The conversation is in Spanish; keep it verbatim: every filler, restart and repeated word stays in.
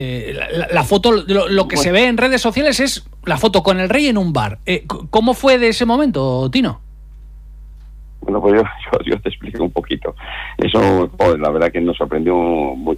Eh, la, la foto, lo, lo que bueno. se ve en redes sociales es la foto con el rey en un bar. Eh, ¿Cómo fue de ese momento, Tino? Bueno, pues yo, yo, yo te explico un poquito. Eso, joder, la verdad que nos sorprendió mucho.